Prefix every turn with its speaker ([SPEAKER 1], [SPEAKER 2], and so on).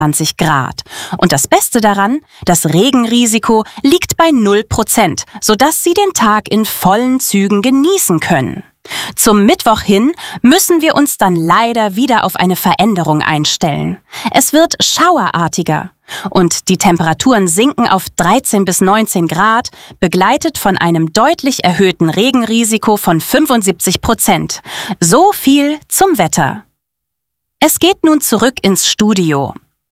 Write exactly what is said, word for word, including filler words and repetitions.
[SPEAKER 1] zwanzig Grad. Und das Beste daran, das Regenrisiko liegt bei null Prozent, sodass Sie den Tag in vollen Zügen genießen können. Zum Mittwoch hin müssen wir uns dann leider wieder auf eine Veränderung einstellen. Es wird schauerartiger und die Temperaturen sinken auf dreizehn bis neunzehn Grad, begleitet von einem deutlich erhöhten Regenrisiko von fünfundsiebzig Prozent. So viel zum Wetter. Es geht nun zurück ins Studio.